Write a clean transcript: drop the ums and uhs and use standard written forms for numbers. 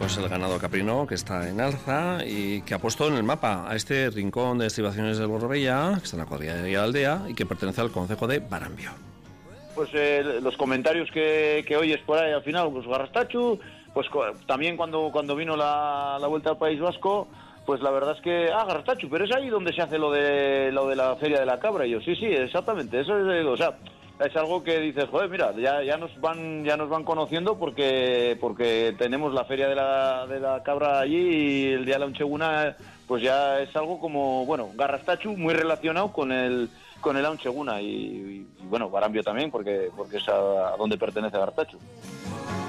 tenemos el ganado caprino, que está en alza y que ha puesto en el mapa a este rincón de estribaciones del Gorbella, que está en la cuadrilla de la aldea y que pertenece al concejo de Barambio. Pues los comentarios que oyes por ahí al final, pues Garrastachu, pues también cuando vino la Vuelta al País Vasco, pues la verdad es que, Garrastachu, pero es ahí donde se hace lo de la Feria de la Cabra. Y yo, sí, exactamente, eso es, o sea, es algo que dices, joder, mira, ya nos van conociendo porque tenemos la Feria de la Cabra allí y el día de la Uncheguna, pues ya es algo como, bueno, Garrastachu muy relacionado con el Uncheguna y bueno, Barambio también, porque es a donde pertenece Garrastachu.